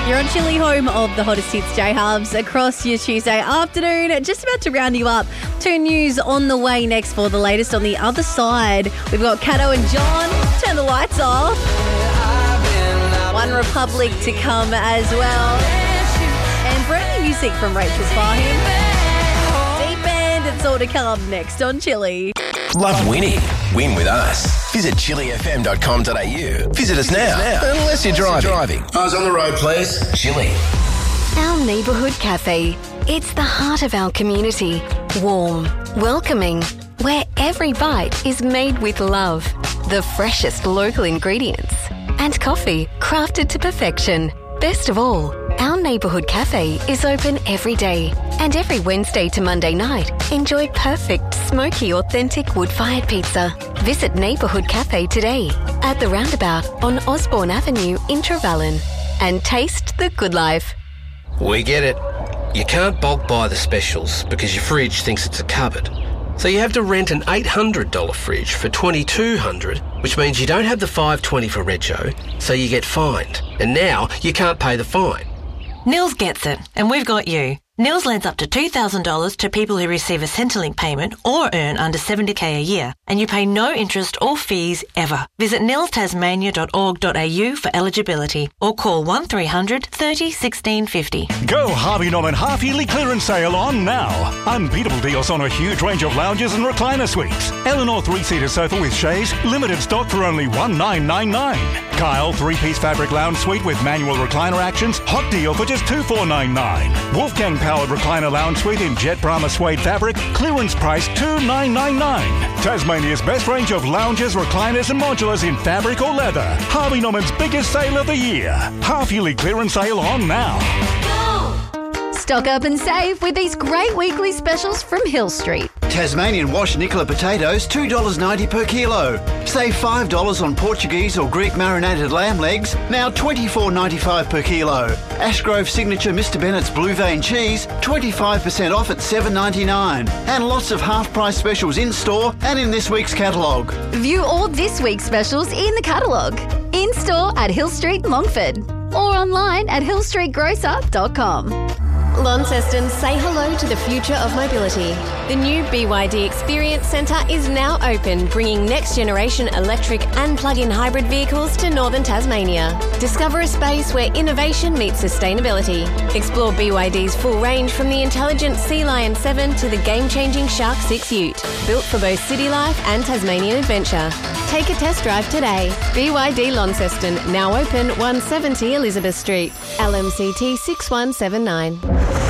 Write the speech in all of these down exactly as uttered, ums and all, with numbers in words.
You're on Chili, home of the hottest hits, J-Hubs, across your Tuesday afternoon. Just about to round you up. Two news on the way next for the latest on the other side. We've got Kato and John. Turn the lights off. One Republic to come as well. And brand new music from Rachel Fahim. Deep End, it's all to come next on Chili. Love winning? Win with us. Visit chili f m dot com dot a u. Visit us now, unless you're driving. driving. Eyes on the road, please. Chili. Our neighbourhood cafe. It's the heart of our community. Warm, welcoming, where every bite is made with love. The freshest local ingredients. And coffee crafted to perfection. Best of all, our neighbourhood cafe is open every day. And every Wednesday to Monday night, enjoy perfect, smoky, authentic wood-fired pizza. Visit Neighbourhood Cafe today at the roundabout on Osborne Avenue in Trevellyn. And taste the good life. We get it. You can't bulk buy the specials because your fridge thinks it's a cupboard. So you have to rent an eight hundred dollars fridge for twenty-two hundred dollars, which means you don't have the five twenty for rego, so you get fined. And now you can't pay the fine. Nils gets it, and we've got you. Nils lends up to two thousand dollars to people who receive a Centrelink payment or earn under seventy thousand a year, and you pay no interest or fees ever. Visit nils tasmania dot org dot a u for eligibility or call one three hundred thirty sixteen fifty. Go Harvey Norman half-yearly clearance sale on now. Unbeatable deals on a huge range of lounges and recliner suites. Eleanor three-seater sofa with chaise, limited stock for only one thousand nine hundred ninety-nine. Kyle three-piece fabric lounge suite with manual recliner actions, hot deal for just two thousand four hundred ninety-nine. Wolfgang powered recliner lounge suite in jet Brahma suede fabric, clearance price two thousand nine hundred ninety-nine. Tasmania's best range of lounges, recliners and modulars in fabric or leather. Harvey Norman's biggest sale of the year. Half-yearly clearance sale on now. Stock up and save with these great weekly specials from Hill Street. Tasmanian wash Nicola potatoes, two dollars ninety per kilo. Save five dollars on Portuguese or Greek marinated lamb legs, now twenty-four ninety-five per kilo. Ashgrove Signature Mister Bennett's Blue Vein cheese, twenty-five percent off at seven ninety-nine. And lots of half-price specials in store and in this week's catalogue. View all this week's specials in the catalogue. In store at Hill Street, Longford. Or online at hill street grocer dot com. Launceston, say hello to the future of mobility. The new B Y D Experience Centre is now open, bringing next-generation electric and plug-in hybrid vehicles to northern Tasmania. Discover a space where innovation meets sustainability. Explore B Y D's full range from the intelligent Sea Lion seven to the game-changing Shark six Ute, built for both city life and Tasmanian adventure. Take a test drive today. B Y D Launceston, now open one seventy Elizabeth Street. L M C T six one seven nine.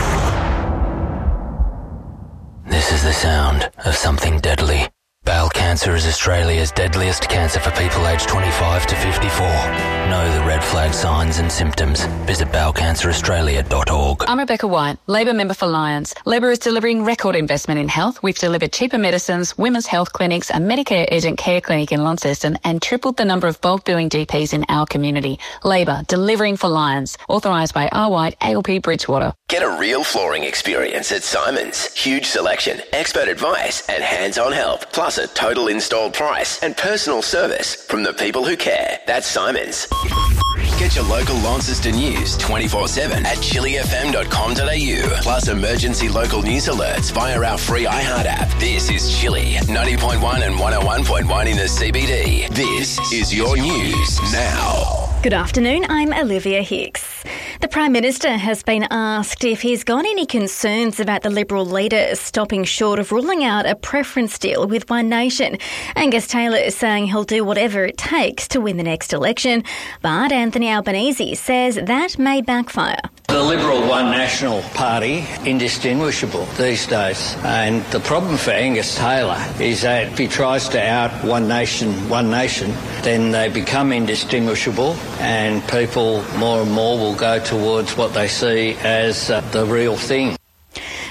This is the sound of something deadly. Bowel cancer is Australia's deadliest cancer for people aged twenty-five to fifty-four. Know the red flag signs and symptoms. Visit bowel cancer australia dot org. I'm Rebecca White, Labor member for Lions. Labor is delivering record investment in health. We've delivered cheaper medicines, women's health clinics, a Medicare urgent care clinic in Launceston, and tripled the number of bulk billing G Ps in our community. Labor, delivering for Lions. Authorised by R. White, A L P Bridgewater. Get a real flooring experience at Simon's. Huge selection, expert advice and hands-on help. Plus a total installed price and personal service from the people who care. That's Simon's. Get your local Launceston news twenty-four seven at chili f m dot com dot a u. Plus emergency local news alerts via our free iHeart app. This is Chili, ninety point one and one oh one point one in the C B D. This is your news now. Good afternoon, I'm Olivia Hicks. The Prime Minister has been asked if he's got any concerns about the Liberal leader stopping short of ruling out a preference deal with One Nation. Angus Taylor is saying he'll do whatever it takes to win the next election, but Anthony Albanese says that may backfire. The Liberal One National Party, indistinguishable these days. And the problem for Angus Taylor is that if he tries to out One Nation, One Nation, then they become indistinguishable and people more and more will go towards what they see as uh, the real thing.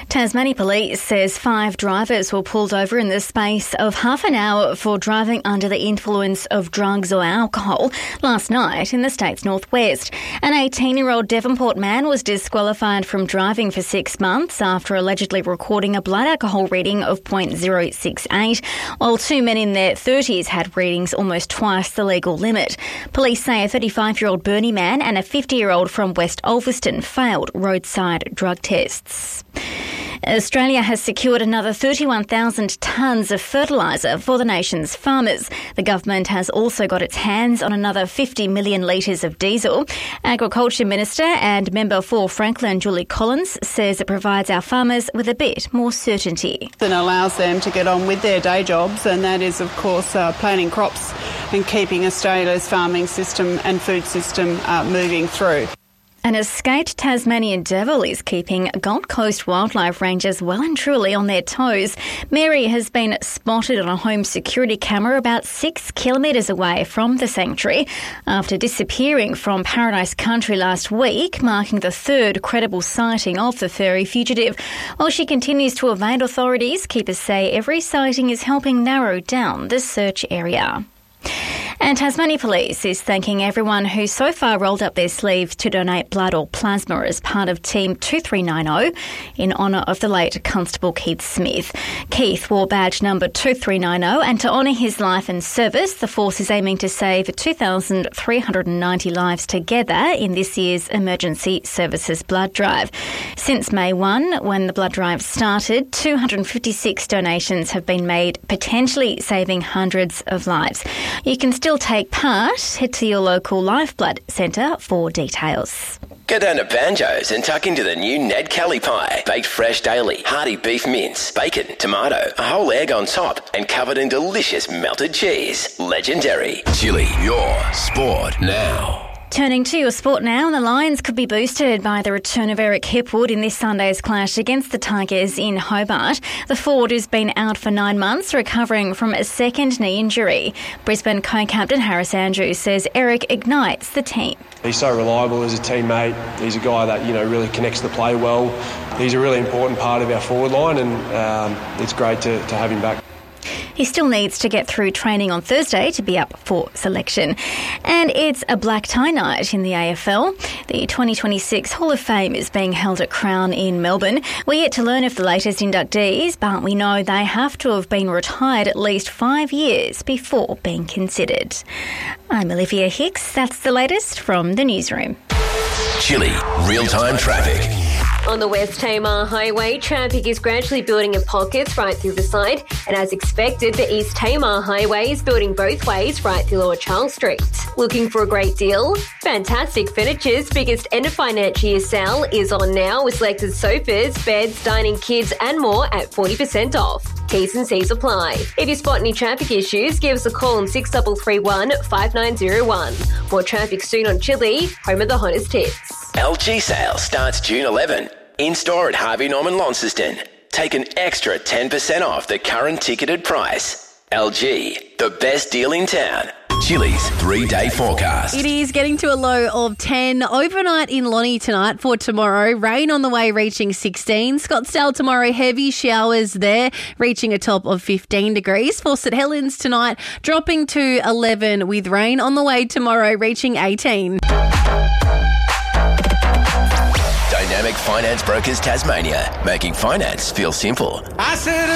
Tasmania Police says five drivers were pulled over in the space of half an hour for driving under the influence of drugs or alcohol last night in the state's northwest. An eighteen-year-old Devonport man was disqualified from driving for six months after allegedly recording a blood alcohol reading of zero point zero six eight, while two men in their thirties had readings almost twice the legal limit. Police say a thirty-five-year-old Burnie man and a fifty-year-old from West Ulverston failed roadside drug tests. Australia has secured another thirty-one thousand tonnes of fertiliser for the nation's farmers. The government has also got its hands on another fifty million litres of diesel. Agriculture Minister and member for Franklin, Julie Collins, says it provides our farmers with a bit more certainty. And allows them to get on with their day jobs, and that is, of course, uh, planting crops and keeping Australia's farming system and food system uh, moving through. An escaped Tasmanian devil is keeping Gold Coast wildlife rangers well and truly on their toes. Mary has been spotted on a home security camera about six kilometres away from the sanctuary after disappearing from Paradise Country last week, marking the third credible sighting of the furry fugitive. While she continues to evade authorities, keepers say every sighting is helping narrow down the search area. And Tasmania Police is thanking everyone who so far rolled up their sleeves to donate blood or plasma as part of Team two three nine zero in honour of the late Constable Keith Smith. Keith wore badge number two three nine zero, and to honour his life and service, the force is aiming to save two thousand three hundred ninety lives together in this year's Emergency Services Blood Drive. Since May first, when the blood drive started, two hundred fifty-six donations have been made, potentially saving hundreds of lives. You can still take part. Head to your local Lifeblood Centre for details. Go down to Banjo's and tuck into the new Ned Kelly pie. Baked fresh daily, hearty beef mince, bacon, tomato, a whole egg on top, and covered in delicious melted cheese. Legendary. Chili, your sport now. Turning to your sport now, the Lions could be boosted by the return of Eric Hipwood in this Sunday's clash against the Tigers in Hobart. The forward has been out for nine months, recovering from a second knee injury. Brisbane co-captain Harris Andrews says Eric ignites the team. He's so reliable as a teammate. He's a guy that, you know, really connects the play well. He's a really important part of our forward line, and um, it's great to, to have him back. He still needs to get through training on Thursday to be up for selection. And it's a black tie night in the A F L. The twenty twenty-six Hall of Fame is being held at Crown in Melbourne. We're yet to learn of the latest inductees, but we know they have to have been retired at least five years before being considered. I'm Olivia Hicks. That's the latest from the newsroom. Chili, real-time traffic. On the West Tamar Highway, traffic is gradually building in pockets right through the side, and as expected, the East Tamar Highway is building both ways right through Lower Charles Street. Looking for a great deal? Fantastic Furniture's biggest end of financial sale is on now with selected sofas, beds, dining kits and more at forty percent off. T's and C's apply. If you spot any traffic issues, give us a call on six three three one, five nine zero one. More traffic soon on Chili, home of the hottest hits. L G sale starts June eleventh. In-store at Harvey Norman Launceston. Take an extra ten percent off the current ticketed price. L G, the best deal in town. Chili's three-day forecast. It is getting to a low of ten. Overnight in Lonnie tonight for tomorrow. Rain on the way reaching sixteen. Scottsdale tomorrow, heavy showers there, reaching a top of fifteen degrees. For St Helens tonight, dropping to eleven with rain on the way tomorrow, reaching eighteen. Dynamic Finance Brokers Tasmania, making finance feel simple. I said